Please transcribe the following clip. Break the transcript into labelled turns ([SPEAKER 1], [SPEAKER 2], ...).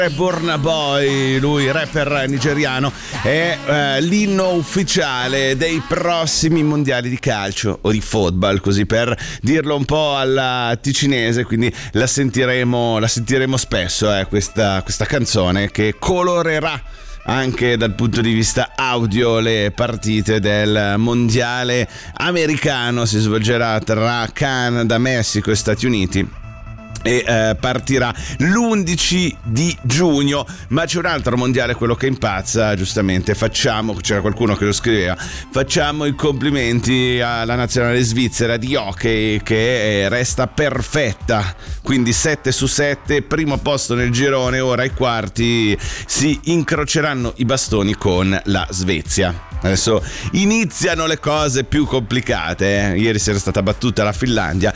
[SPEAKER 1] Burna Boy, lui rapper nigeriano, è l'inno ufficiale dei prossimi mondiali di calcio o di football, così per dirlo un po' alla ticinese, quindi la sentiremo spesso, questa canzone che colorerà anche dal punto di vista audio le partite del mondiale americano. Si svolgerà tra Canada, Messico e Stati Uniti e partirà l'11 di giugno. Ma c'è un altro mondiale, quello che impazza, giustamente c'era qualcuno che lo scriveva, facciamo i complimenti alla nazionale svizzera di hockey che resta perfetta, quindi 7/7, primo posto nel girone. Ora ai quarti si incroceranno i bastoni con la Svezia. Adesso iniziano le cose più complicate. Ieri sera è stata battuta la Finlandia,